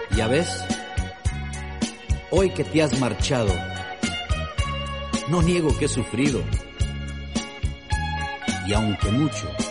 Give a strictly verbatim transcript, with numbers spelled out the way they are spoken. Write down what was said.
Ya ves, hoy que te has marchado, no niego que he sufrido, y aunque mucho